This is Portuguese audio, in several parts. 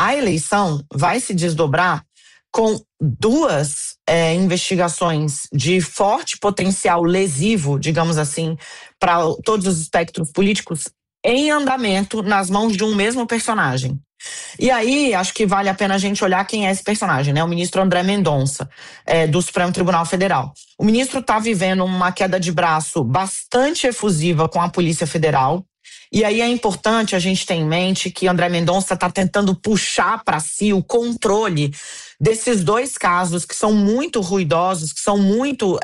a eleição vai se desdobrar com duas investigações de forte potencial lesivo, digamos assim, para todos os espectros políticos em andamento nas mãos de um mesmo personagem. E aí, acho que vale a pena a gente olhar quem é esse personagem, né? O ministro André Mendonça, do Supremo Tribunal Federal. O ministro está vivendo uma queda de braço bastante efusiva com a Polícia Federal. E aí é importante a gente ter em mente que André Mendonça está tentando puxar para si o controle desses dois casos que são muito ruidosos, que são muito,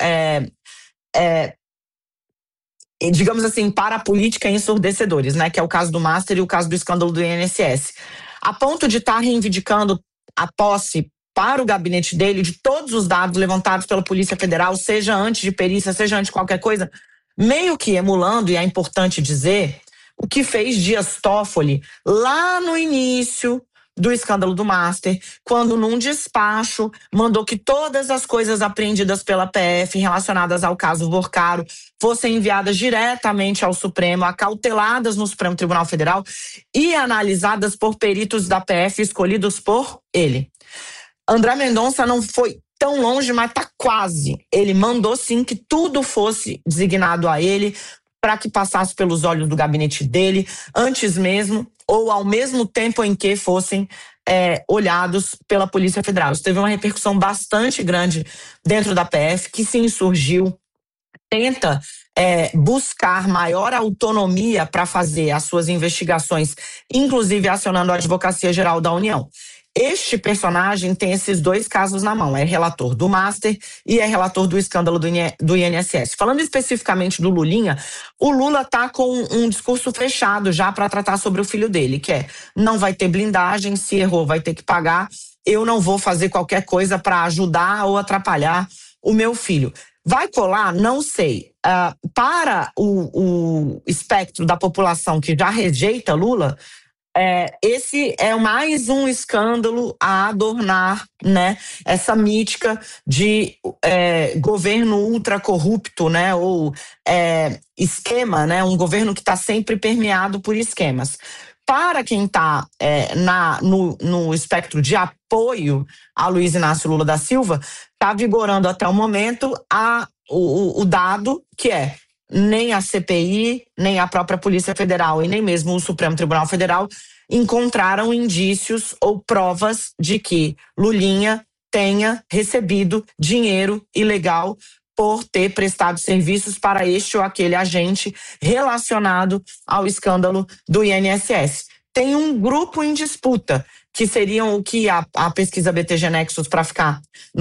digamos assim, para a política ensurdecedores, né? Que é o caso do Master e o caso do escândalo do INSS. A ponto de estar reivindicando a posse para o gabinete dele de todos os dados levantados pela Polícia Federal, seja antes de perícia, seja antes de qualquer coisa, meio que emulando, e é importante dizer, o que fez Dias Toffoli lá no início do escândalo do Master, quando num despacho mandou que todas as coisas apreendidas pela PF relacionadas ao caso Vorcaro fossem enviadas diretamente ao Supremo, acauteladas no Supremo Tribunal Federal e analisadas por peritos da PF escolhidos por ele. André Mendonça não foi tão longe, mas tá quase. Ele mandou sim que tudo fosse designado a ele para que passasse pelos olhos do gabinete dele, antes mesmo ou ao mesmo tempo em que fossem olhados pela Polícia Federal. Isso teve uma repercussão bastante grande dentro da PF, que se insurgiu, tenta buscar maior autonomia para fazer as suas investigações, inclusive acionando a Advocacia Geral da União. Este personagem tem esses dois casos na mão, é relator do Master e é relator do escândalo do INSS. Falando especificamente do Lulinha, o Lula está com um discurso fechado já para tratar sobre o filho dele, que é: não vai ter blindagem, se errou vai ter que pagar, eu não vou fazer qualquer coisa para ajudar ou atrapalhar o meu filho. Vai colar? Não sei. Para o espectro da população que já rejeita Lula, esse é mais um escândalo a adornar, né, essa mítica de governo ultra corrupto, né, ou esquema, né, um governo que está sempre permeado por esquemas. Para quem está no espectro de apoio a Luiz Inácio Lula da Silva, está vigorando até o momento o dado que nem a CPI, nem a própria Polícia Federal e nem mesmo o Supremo Tribunal Federal encontraram indícios ou provas de que Lulinha tenha recebido dinheiro ilegal por ter prestado serviços para este ou aquele agente relacionado ao escândalo do INSS. Tem um grupo em disputa, que seriam o que a pesquisa BTG Nexus, para ficar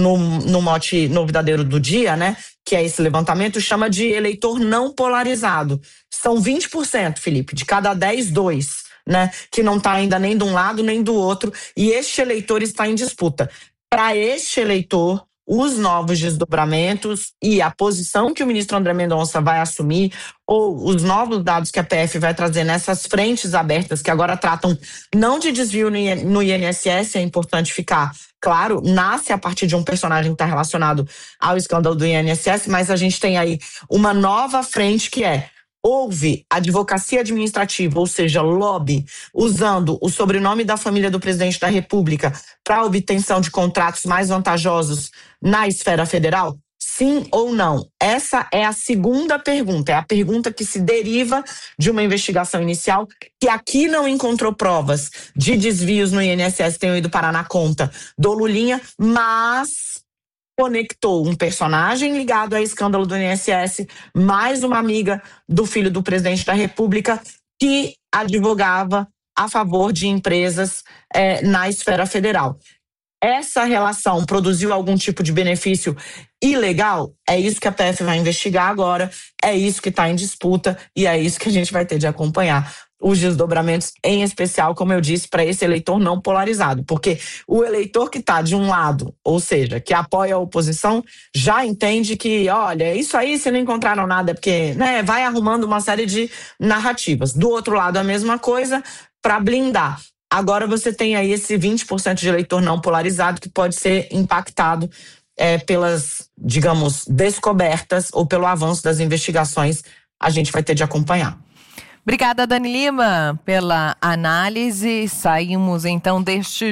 no mote novidadeiro do dia, né, que é esse levantamento, chama de eleitor não polarizado. São 20%, Felipe, de cada 10, 2, né, que não está ainda nem de um lado nem do outro, e este eleitor está em disputa. Para este eleitor, os novos desdobramentos e a posição que o ministro André Mendonça vai assumir, ou os novos dados que a PF vai trazer nessas frentes abertas, que agora tratam não de desvio no INSS, é importante ficar claro, nasce a partir de um personagem que está relacionado ao escândalo do INSS, mas a gente tem aí uma nova frente que houve advocacia administrativa, ou seja, lobby, usando o sobrenome da família do presidente da República para obtenção de contratos mais vantajosos na esfera federal? Sim ou não? Essa é a segunda pergunta, é a pergunta que se deriva de uma investigação inicial que aqui não encontrou provas de desvios no INSS tenham ido parar na conta do Lulinha, mas conectou um personagem ligado ao escândalo do INSS, mais uma amiga do filho do presidente da República que advogava a favor de empresas na esfera federal. Essa relação produziu algum tipo de benefício ilegal? É isso que a PF vai investigar agora, é isso que está em disputa e é isso que a gente vai ter de acompanhar os desdobramentos, em especial, como eu disse, para esse eleitor não polarizado, porque o eleitor que está de um lado, ou seja, que apoia a oposição, já entende que, olha, isso aí se não encontraram nada, porque, né, vai arrumando uma série de narrativas. Do outro lado, a mesma coisa, para blindar. Agora você tem aí esse 20% de eleitor não polarizado que pode ser impactado pelas, digamos, descobertas ou pelo avanço das investigações. A gente vai ter de acompanhar. Obrigada, Dani Lima, pela análise. Saímos então deste